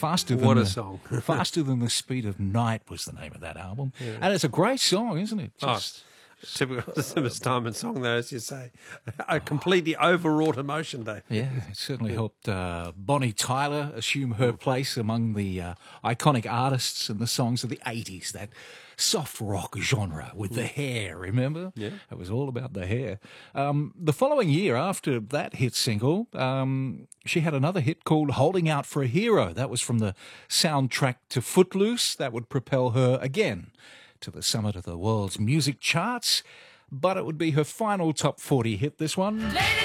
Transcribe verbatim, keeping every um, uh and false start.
Faster than What a the, song. Faster Than the Speed of Night was the name of that album. Yeah. And it's a great song, isn't it? Oh, Just, typical Simmons Diamond song, though, as you say. A completely overwrought emotion, Dave. yeah, it certainly helped uh, Bonnie Tyler assume her place among the uh, iconic artists and the songs of the eighties, that soft rock genre with the hair, remember? Yeah. It was all about the hair. Um, the following year, after that hit single, um, she had another hit called Holding Out for a Hero. That was from the soundtrack to Footloose. That would propel her again to the summit of the world's music charts. But it would be her final top forty hit, this one. Lady